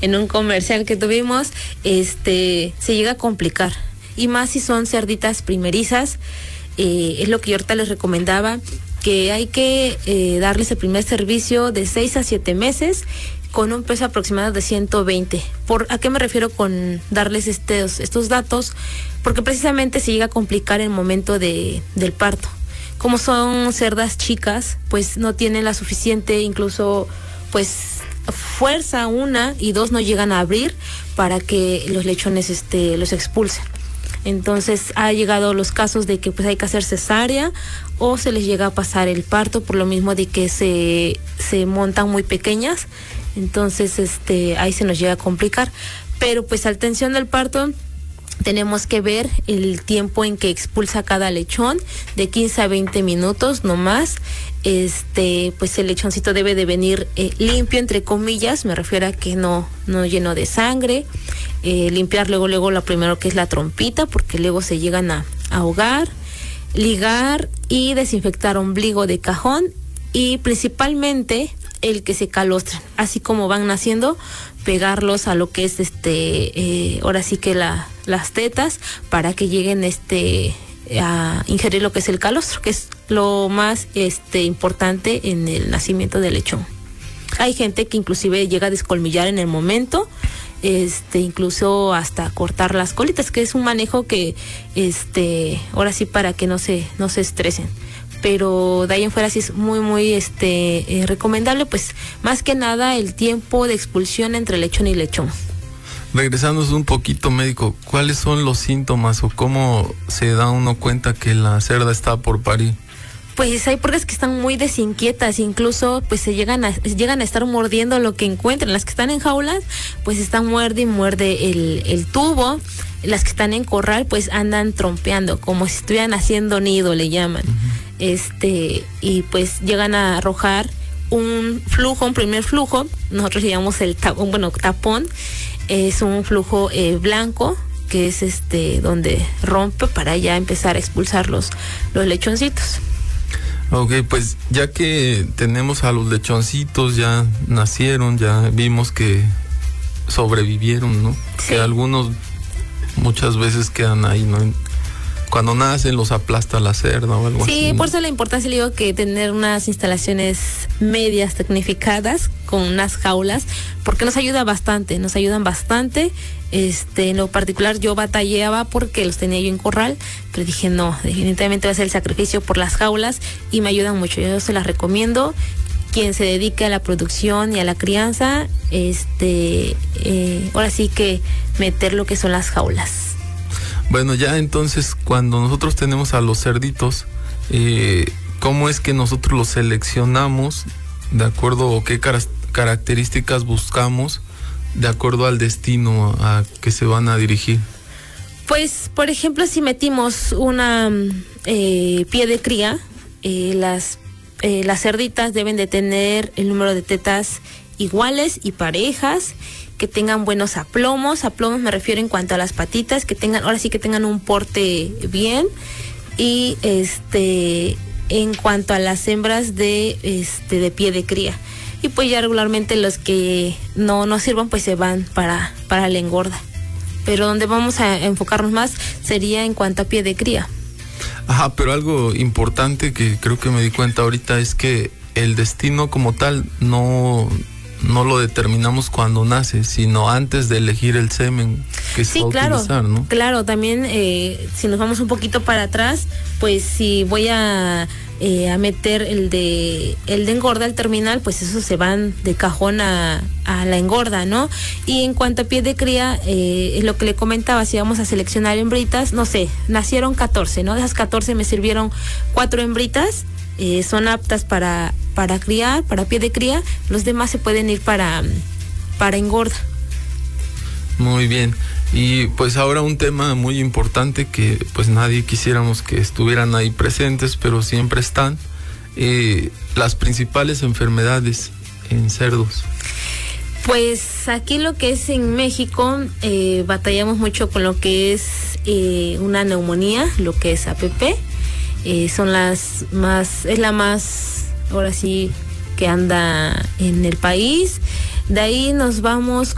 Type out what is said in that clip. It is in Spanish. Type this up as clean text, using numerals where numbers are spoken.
en un comercial que tuvimos, se llega a complicar. Y más si son cerditas primerizas, es lo que yo ahorita les recomendaba, que hay que darles el primer servicio de 6 a 7 meses con un peso aproximado de 120. ¿A qué me refiero con darles estos datos? Porque precisamente se llega a complicar el momento del parto. Como son cerdas chicas, pues no tienen la suficiente, incluso pues fuerza, 1 y 2 no llegan a abrir para que los lechones los expulsen. Entonces ha llegado los casos de que pues hay que hacer cesárea o se les llega a pasar el parto por lo mismo de que se montan muy pequeñas. Entonces ahí se nos llega a complicar. Pero pues al tensión del parto tenemos que ver el tiempo en que expulsa cada lechón, de 15 a 20 minutos no más. Pues el lechoncito debe de venir limpio, entre comillas, me refiero a que no lleno de sangre. Limpiar luego lo primero que es la trompita, porque luego se llegan a ahogar, ligar y desinfectar ombligo de cajón, y principalmente el que se calostran, así como van naciendo, pegarlos a lo que es ahora sí que las tetas, para que lleguen a ingerir lo que es el calostro, que es lo más importante en el nacimiento del lechón. Hay gente que inclusive llega a descolmillar en el momento, incluso hasta cortar las colitas, que es un manejo que ahora sí para que no se estresen. Pero de ahí en fuera sí es muy, muy recomendable, pues más que nada el tiempo de expulsión entre lechón y lechón. Regresándonos un poquito, médico, ¿cuáles son los síntomas o cómo se da uno cuenta que la cerda está por parir? Pues hay puercas que están muy desinquietas, incluso pues se llegan a estar mordiendo lo que encuentran. Las que están en jaulas, pues están muerde y muerde el tubo. Las que están en corral, pues andan trompeando, como si estuvieran haciendo nido, le llaman. Y pues llegan a arrojar un primer flujo, nosotros le llamamos tapón, es un flujo blanco, que es donde rompe para ya empezar a expulsar los lechoncitos. Ok, pues ya que tenemos a los lechoncitos, ya nacieron, ya vimos que sobrevivieron, ¿no? Sí. Que algunos muchas veces quedan ahí, ¿no? Cuando nacen los aplasta la cerda o algo así. Sí, ¿no? por eso la importancia, le digo, que tener unas instalaciones medias tecnificadas con unas jaulas, porque nos ayudan bastante. En lo particular yo batallaba porque los tenía yo en corral, pero dije no, definitivamente va a ser el sacrificio por las jaulas y me ayudan mucho. Yo se las recomiendo. Quien se dedique a la producción y a la crianza, ahora sí que meter lo que son las jaulas. Bueno, ya entonces cuando nosotros tenemos a los cerditos, ¿cómo es que nosotros los seleccionamos? ¿De acuerdo a qué características buscamos? De acuerdo al destino a que se van a dirigir. Pues, por ejemplo, si metimos una pie de cría, las cerditas deben de tener el número de tetas iguales y parejas, que tengan buenos aplomos me refiero en cuanto a las patitas, que tengan un porte bien, y en cuanto a las hembras de pie de cría. Y pues ya regularmente los que no sirvan pues se van para la engorda. Pero donde vamos a enfocarnos más sería en cuanto a pie de cría. Ajá, pero algo importante que creo que me di cuenta ahorita es que el destino como tal no lo determinamos cuando nace, sino antes de elegir el semen que se va a utilizar, ¿no? Claro, también si nos vamos un poquito para atrás, pues si voy a meter el de engorda, el terminal, pues esos se van de cajón a la engorda, ¿no? Y en cuanto a pie de cría, es lo que le comentaba, si vamos a seleccionar hembritas, no sé, nacieron 14, ¿no? De esas 14 me sirvieron 4 hembritas, son aptas para criar, para pie de cría, los demás se pueden ir para engorda. Muy bien. Y pues ahora un tema muy importante que pues nadie quisiéramos que estuvieran ahí presentes, pero siempre están, las principales enfermedades en cerdos. Pues aquí lo que es en México, batallamos mucho con lo que es una neumonía, lo que es APP, son es la más, ahora sí, que anda en el país. De ahí nos vamos